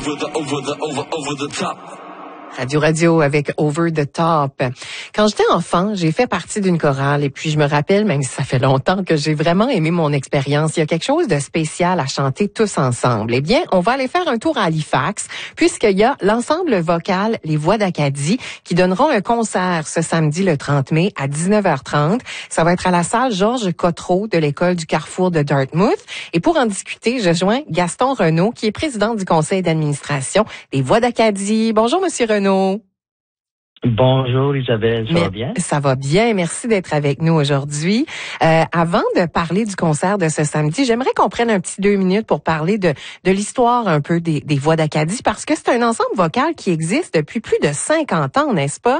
over the top. Radio avec Over the Top. Quand j'étais enfant, j'ai fait partie d'une chorale et puis je me rappelle, même si ça fait longtemps, que j'ai vraiment aimé mon expérience. Il y a quelque chose de spécial à chanter tous ensemble. Eh bien, on va aller faire un tour à Halifax puisqu'il y a l'ensemble vocal Les Voix d'Acadie qui donneront un concert ce samedi le 30 mai à 19h30. Ça va être à la salle Georges Cotreau de l'école du Carrefour de Dartmouth. Et pour en discuter, je joins Gaston Renaud qui est président du conseil d'administration des Voix d'Acadie. Bonjour, Monsieur Renaud. Bonjour Isabelle, ça va bien? Ça va bien, merci d'être avec nous aujourd'hui. Avant de parler du concert de ce samedi, j'aimerais qu'on prenne un petit 2 minutes pour parler de l'histoire un peu des Voix d'Acadie, parce que c'est un ensemble vocal qui existe depuis plus de 50 ans, n'est-ce pas?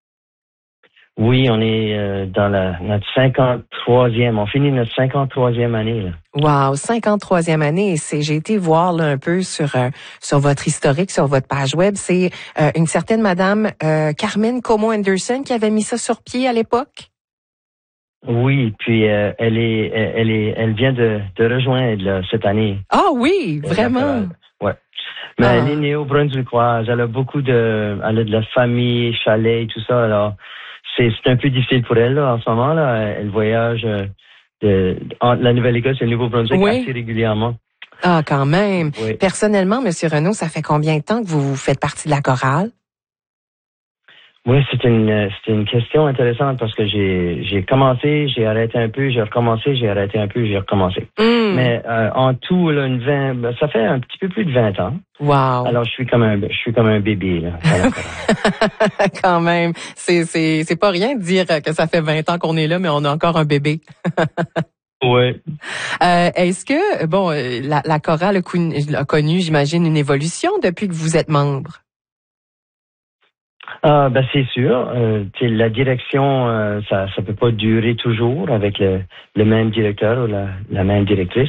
Oui, on est dans notre 53e, on finit notre 53e année. Là. Wow, 53e année. J'ai été voir là, un peu sur votre historique, sur votre page web. C'est une certaine madame Carmen Como Anderson qui avait mis ça sur pied à l'époque. Oui, puis elle vient de rejoindre là, cette année. Ah oui, vraiment. Ouais. Mais elle est néo-brunswickoise. Elle a elle a de la famille, chalet et tout ça. Alors c'est un peu difficile pour elle là, en ce moment là. Elle voyage entre la Nouvelle-Écosse et le Nouveau-Brunswick assez régulièrement. Ah, quand même. Oui. Personnellement, Monsieur Renaud, ça fait combien de temps que vous faites partie de la chorale? Oui, c'est une question intéressante parce que j'ai commencé, j'ai arrêté un peu, j'ai recommencé, j'ai arrêté un peu, j'ai recommencé. Mais en tout là, ça fait un petit peu plus de 20 ans. Wow. Alors je suis comme un bébé là. Quand même, c'est pas rien de dire que ça fait 20 ans qu'on est là, mais on a encore un bébé. Oui. Est-ce que la chorale a connu, j'imagine, une évolution depuis que vous êtes membre? C'est sûr. La direction, ça peut pas durer toujours avec le même directeur ou la même directrice.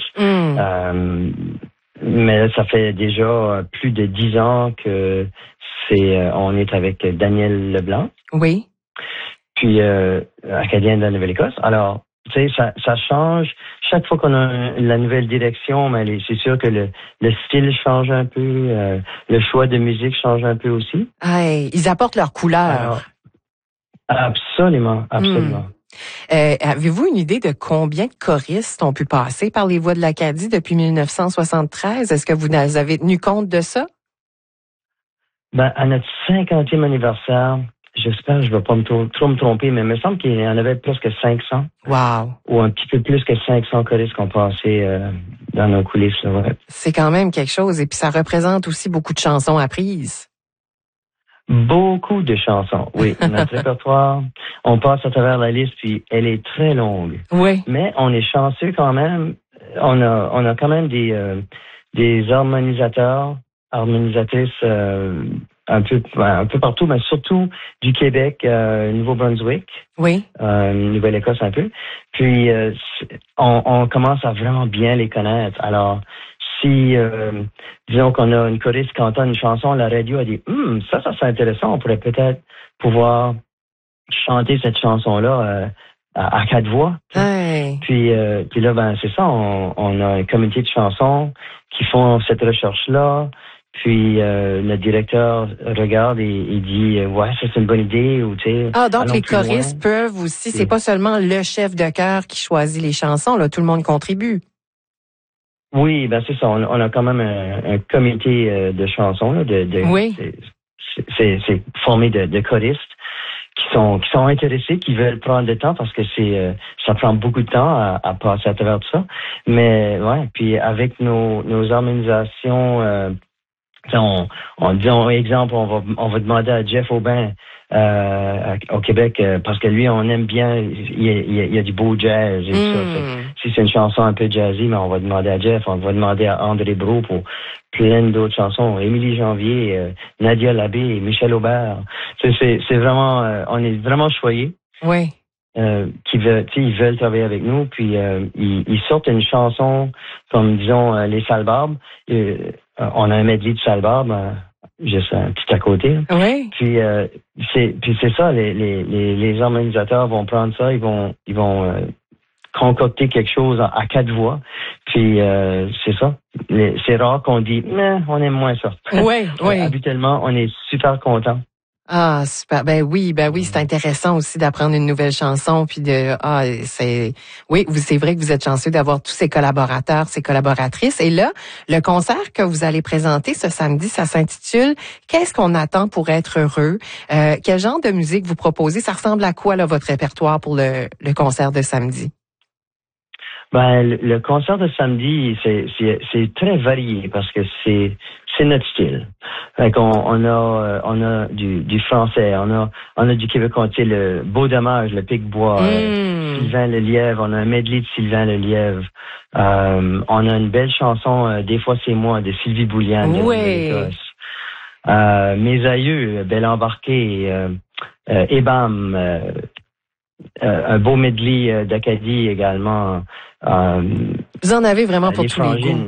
Mais ça fait déjà plus de 10 ans que on est avec Daniel Leblanc. Oui. Puis acadien de la Nouvelle-Écosse. Alors, tu sais, ça change. Chaque fois qu'on a la nouvelle direction, mais c'est sûr que le style change un peu, le choix de musique change un peu aussi. Hey, ils apportent leur couleur. Alors, absolument. Avez-vous une idée de combien de choristes ont pu passer par les Voix de l'Acadie depuis 1973? Est-ce que vous avez tenu compte de ça? À notre 50e anniversaire, j'espère que je ne vais pas trop me tromper, mais il me semble qu'il y en avait presque 500. Wow. Ou un petit peu plus que 500 choristes qui ont passé dans nos coulisses. Là, ouais. C'est quand même quelque chose. Et puis ça représente aussi beaucoup de chansons apprises. Beaucoup de chansons, oui. Notre répertoire, on passe à travers la liste, puis elle est très longue. Oui. Mais on est chanceux quand même. On a quand même des harmonisatrices un peu partout, mais surtout du Québec, Nouveau-Brunswick. Oui. Nouvelle-Écosse un peu. Puis on commence à vraiment bien les connaître. Alors, si disons qu'on a une choriste qui entend une chanson, la radio a dit ça c'est intéressant, on pourrait peut-être pouvoir chanter cette chanson-là à 4 voix. Hey. Puis là, c'est ça, on a un comité de chansons qui font cette recherche-là. Puis le directeur regarde et dit ouais, ça c'est une bonne idée ou tu sais. Ah, donc les choristes peuvent aussi, c'est pas seulement le chef de chœur qui choisit les chansons, là, tout le monde contribue. Oui, c'est ça, on a quand même un comité de chansons là, oui. C'est formé de choristes qui sont intéressés, qui veulent prendre le temps parce que ça prend beaucoup de temps à passer à travers tout ça. Mais ouais, puis avec nos harmonisations disons exemple, on va demander à Jeff Aubin au Québec parce que lui on aime bien, il y a du beau jazz et ça. Si c'est une chanson un peu jazzy, mais on va demander à Jeff, on va demander à André Brault pour plein d'autres chansons, Émilie Janvier, Nadia Labbé, Michel Aubert. C'est vraiment on est vraiment choyés. Oui. Ils veulent travailler avec nous, puis ils sortent une chanson comme disons les Salbarbes. On a un medley de Salbarbes juste un petit à côté. Oui. Puis c'est ça, les harmonisateurs vont prendre ça, ils vont concocter quelque chose à 4 voix. Puis c'est ça. C'est rare qu'on dit mais on aime moins ça. Oui, oui. Habituellement, on est super content. Ah, super. Ben oui, c'est intéressant aussi d'apprendre une nouvelle chanson puis c'est vrai que vous êtes chanceux d'avoir tous ces collaborateurs, ces collaboratrices. Et là, le concert que vous allez présenter ce samedi, ça s'intitule Qu'est-ce qu'on attend pour être heureux? Quel genre de musique vous proposez? Ça ressemble à quoi, là, votre répertoire pour le concert de samedi? Ben, le concert de samedi, c'est très varié parce que c'est notre style. Fait qu'on on a du français, on a du québécois, tu sais, le Beau Dommage, le Pic-Bois, Sylvain Lelièvre, on a un medley de Sylvain Lelièvre. On a une belle chanson, Des fois c'est moi, de Sylvie Bouliane de Nouvelle-Écosse. Mes aïeux, Belle Embarquée, Ebam, un beau medley d'Acadie également. Vous en avez vraiment pour tous les goûts.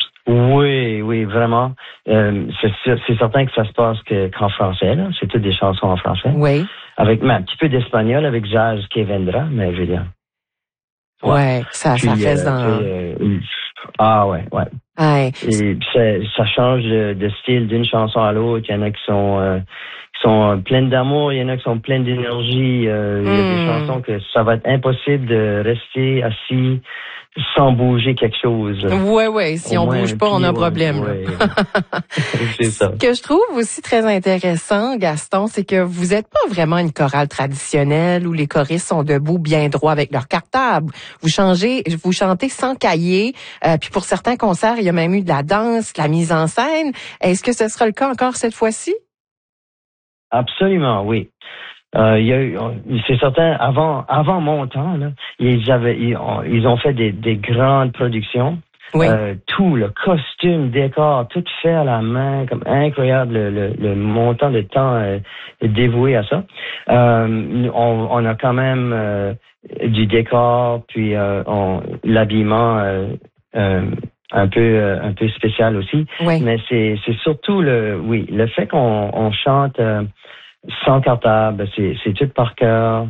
Oui, vraiment. C'est certain que ça se passe qu'en français, là. C'est toutes des chansons en français. Oui. Avec un petit peu d'espagnol, avec Jazz Kevendra, mais je veux dire. Ouais, ça reste dans... ouais. Ouais. Et ça change de style d'une chanson à l'autre. Il y en a qui sont pleines d'amour, il y en a qui sont pleines d'énergie. Il y a des chansons que ça va être impossible de rester assis sans bouger quelque chose. Ouais. Si on bouge pas, on a un problème. Ouais. C'est ça. Ce que je trouve aussi très intéressant, Gaston, c'est que vous n'êtes pas vraiment une chorale traditionnelle où les choristes sont debout bien droit avec leur cartable. Vous chantez sans cahier. Puis pour certains concerts, il y a même eu de la danse, de la mise en scène. Est-ce que ce sera le cas encore cette fois-ci? Absolument, oui. Il y a eu, c'est certain, avant mon temps, là, ils ont fait des grandes productions. Oui. Tout, le costume, décor, tout fait à la main, comme incroyable le montant de temps dévoué à ça. On a quand même du décor, puis l'habillement un peu spécial aussi. Oui. Mais c'est surtout le fait qu'on chante sans cartable, c'est tout par cœur.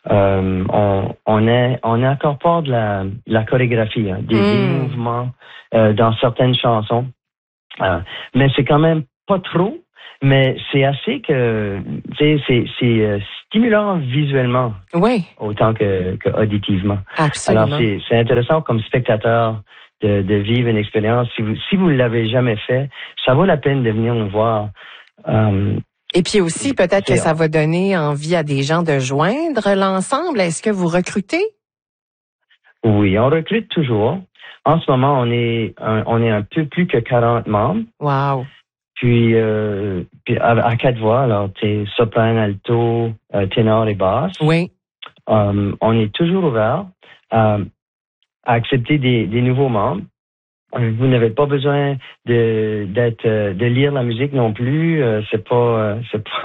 On incorpore de la chorégraphie, hein, des mouvements dans certaines chansons. Mais c'est quand même pas trop, mais c'est assez que c'est stimulant visuellement. Oui. Autant que auditivement. Absolument. Alors c'est intéressant comme spectateur de vivre une expérience. Si vous l'avez jamais fait, ça vaut la peine de venir nous voir. Et puis aussi, peut-être que ça va donner envie à des gens de joindre l'ensemble. Est-ce que vous recrutez? Oui, on recrute toujours. En ce moment, on est un peu plus que 40 membres. Wow. Puis à 4 voix, alors t'es soprano, alto, ténor et basse. Oui. On est toujours ouvert à accepter des nouveaux membres. Vous n'avez pas besoin de lire la musique non plus. C'est pas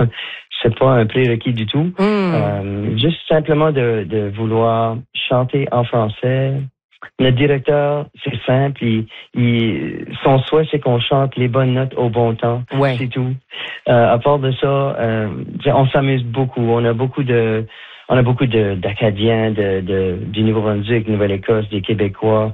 un prérequis du tout. Juste simplement de vouloir chanter en français. Notre directeur, c'est simple. Son souhait, c'est qu'on chante les bonnes notes au bon temps. Ouais. C'est tout. À part de ça, on s'amuse beaucoup. On a beaucoup d'Acadiens, du Nouveau-Brunswick, Nouvelle-Écosse, des Québécois.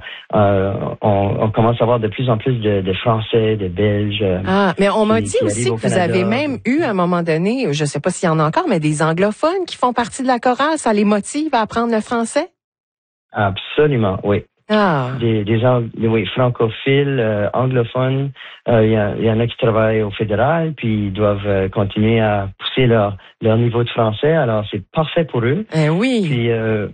On commence à avoir de plus en plus de Français, de Belges. Ah, mais on m'a dit aussi que vous avez même eu à un moment donné, je sais pas s'il y en a encore, mais des anglophones qui font partie de la chorale. Ça les motive à apprendre le français? Absolument, oui. Ah. Oui, francophiles, anglophones. Il y en a qui travaillent au fédéral, puis ils doivent continuer à pousser leur niveau de français. Alors, c'est parfait pour eux. Oui. Puis,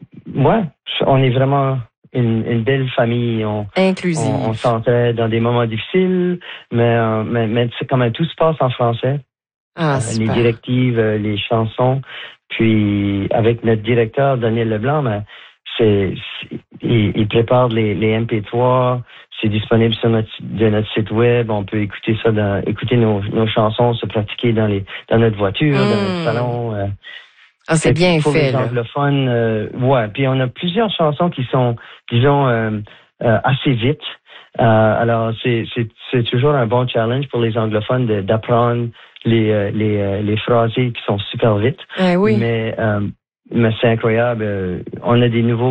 on est vraiment une belle famille. Inclusive. On s'entraide dans des moments difficiles, mais c'est quand même, tout se passe en français. Ah, les directives, les chansons. Puis, avec notre directeur, Daniel Leblanc, il prépare les MP3, c'est disponible sur notre site web, on peut écouter ça, écouter nos chansons, se pratiquer dans notre voiture, dans notre salon. C'est bien pour fait. Les anglophones, puis on a plusieurs chansons qui sont, disons, assez vite. Alors c'est toujours un bon challenge pour les anglophones d'apprendre les phrasés qui sont super vite. Oui. Mais c'est incroyable. On a des nouveaux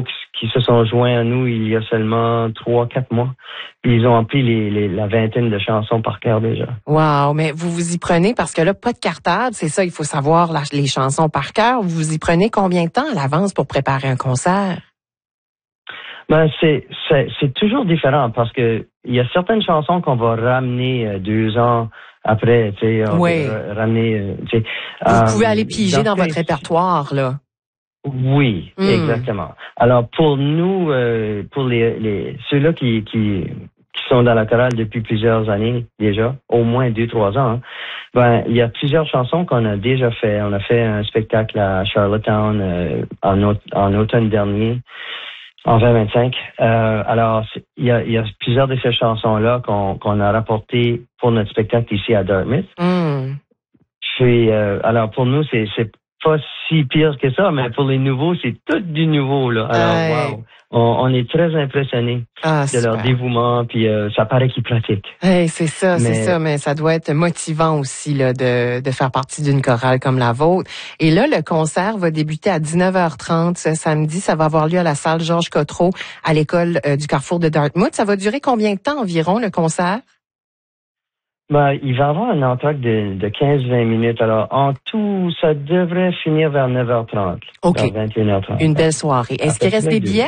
qui se sont joints à nous il y a seulement 3-4 mois. Puis ils ont appris la vingtaine de chansons par cœur déjà. Wow, mais vous vous y prenez parce que là, pas de cartable, c'est ça, il faut savoir les chansons par cœur. Vous vous y prenez combien de temps à l'avance pour préparer un concert? Ben c'est toujours différent parce que il y a certaines chansons qu'on va ramener 2 ans après, tu sais, on va ramener, tu sais. Vous pouvez aller piger dans votre répertoire, là. Oui, exactement. Alors pour nous, pour ceux-là qui sont dans la chorale depuis plusieurs années déjà, au moins 2-3 ans, hein, ben il y a plusieurs chansons qu'on a déjà fait. On a fait un spectacle à Charlottetown en automne dernier. En 2025. Alors, il y a plusieurs de ces chansons-là qu'on a rapportées pour notre spectacle ici à Dartmouth. Puis, alors pour nous, c'est pas si pire que ça, mais pour les nouveaux, c'est tout du nouveau, là. Alors, wow. On est très impressionnés de leur dévouement, puis ça paraît qu'ils pratiquent. Hey, c'est ça, mais ça doit être motivant aussi là de faire partie d'une chorale comme la vôtre. Et là, le concert va débuter à 19h30 ce samedi. Ça va avoir lieu à la salle Georges Cotreau à l'école du Carrefour de Dartmouth. Ça va durer combien de temps environ, le concert? Ben, il va y avoir un entracte de 15-20 minutes. Alors, en tout, ça devrait finir vers 9h30. OK. Vers 21h30. Une belle soirée. Est-ce qu'il reste des billets?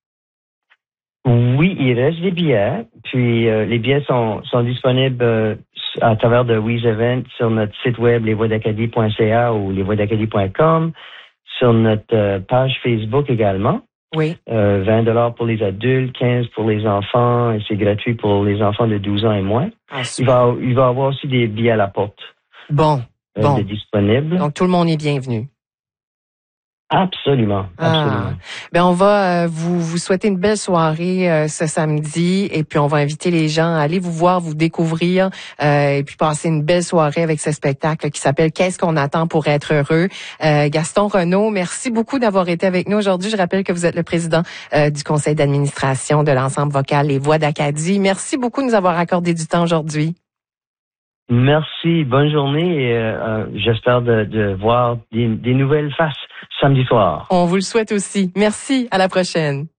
Oui, il reste des billets. Puis, les billets sont disponibles à travers de Weez Event sur notre site web lesvoixdacadie.ca ou lesvoixdacadie.com, sur notre page Facebook également. Oui. 20$ pour les adultes, 15 pour les enfants, et c'est gratuit pour les enfants de 12 ans et moins. Il va y avoir aussi des billets à la porte. Bon. Disponibles. Donc tout le monde est bienvenu. Absolument. Ben on va vous souhaiter une belle soirée ce samedi et puis on va inviter les gens à aller vous voir, vous découvrir et puis passer une belle soirée avec ce spectacle qui s'appelle Qu'est-ce qu'on attend pour être heureux. Gaston Renaud, merci beaucoup d'avoir été avec nous aujourd'hui. Je rappelle que vous êtes le président du conseil d'administration de l'ensemble vocal Les Voix d'Acadie. Merci beaucoup de nous avoir accordé du temps aujourd'hui. Merci, bonne journée et j'espère de voir des nouvelles faces samedi soir. On vous le souhaite aussi. Merci, à la prochaine.